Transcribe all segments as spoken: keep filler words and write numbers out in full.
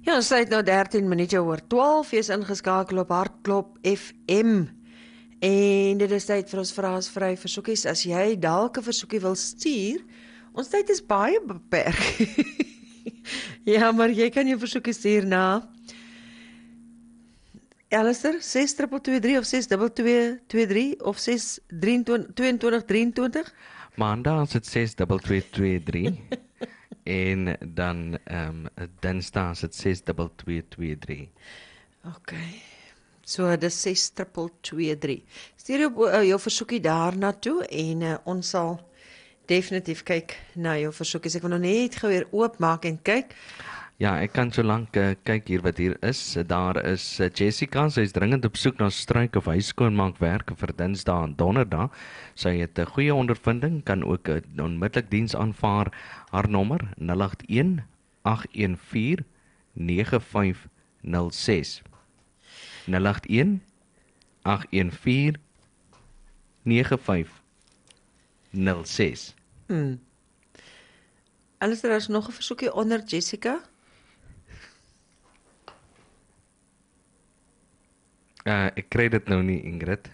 Ja, ons sluit nou dertien minute oor twaalf, jy is ingeskakel op Hartklop F M. En dit is tyd vir ons vraesvry versoekies. As jy dalk 'n versoekie wil stuur, ons tyd is baie beperk. Ja, maar jy kan jou versoekie stuur na Alistair, ses twee twee drie of ses twee twee twee drie of ses twee twee drie twee. Maandag is dit ses twee twee twee drie en dan ehm um, Dinsdag is dit ses twee twee twee drie. OK. So dis ses twee twee drie. Stuur jou, uh, jou versoekie daarna toe en uh, ons sal definitief kyk na jou versoekies. Ek wil nog net gou weer oopmaak en kyk. Ja, ek kan so lank uh, kyk hier wat hier is. Daar is uh, Jessica, sy is dringend op soek na struik of huiskoonmaakwerk vir Dinsdag en Donderdag. Sy het 'n goeie ondervinding, kan ook uh, onmiddellik diens aanvaar. Haar nommer nul agt een agt een vier nege vyf nul ses. nul agt een agt een vier nege vyf nul ses. Hmm. Alistair, daar is nog 'n versoekie onder Jessica. Uh, ek kry dit nou nie, Ingrid.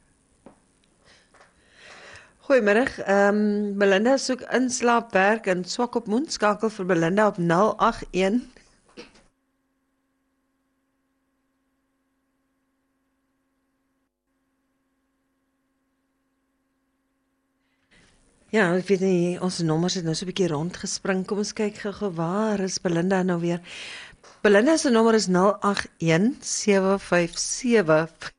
Goeiemiddag. Ehm um, Belinda soek inslaapwerk in Swakopmund. Skakel vir Belinda op nul agt een. Ja, ek weet nie, ons nommers het nou so 'n bietjie rondgespring. Kom ons kyk gou-gou, waar is Belinda nou weer? Belinda se nommer is nul agt een sewe vyf sewe